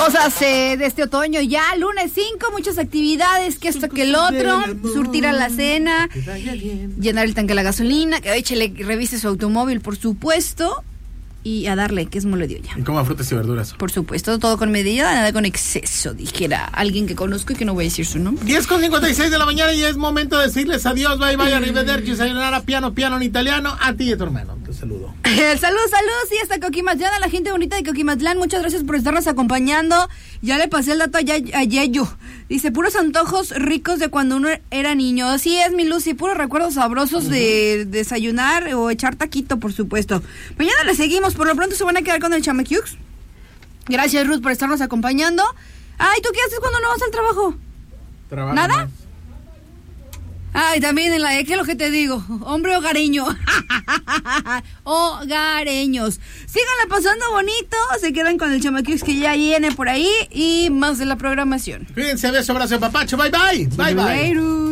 Cosas de este otoño ya, lunes 5, muchas actividades, que esto, que el otro, surtir a la cena, llenar el tanque de la gasolina, que échele, revise su automóvil, por supuesto, y a darle, que es mole de olla. Y coma frutas y verduras. Por supuesto, todo con medida, nada con exceso, dijera alguien que conozco y que no voy a decir su nombre. 10:56 de la mañana y es momento de decirles adiós, bye bye, arrivederci, sayonara, piano en italiano, a ti y a tu hermano. Te saludo. Salud, sí, hasta Coquimatlán, a la gente bonita de Coquimatlán, muchas gracias por estarnos acompañando. Ya le pasé el dato a Yeyo. Dice, puros antojos ricos de cuando uno era niño. Así es, mi Lucy, puros recuerdos sabrosos de desayunar o echar taquito, por supuesto. Mañana le seguimos, por lo pronto se van a quedar con el Chamequiux. Gracias, Ruth, por estarnos acompañando. Ay, ¿tú qué haces cuando no vas al trabajo? Trabajo ¿Nada? Más. Ay, también en la ¿qué es lo que te digo? Hombre hogareño. Hogareños. Síganla pasando bonito. Se quedan con el Chamaquiux que ya viene por ahí. Y más de la programación. Cuídense, beso, abrazo, papacho. Bye bye. Bye bye.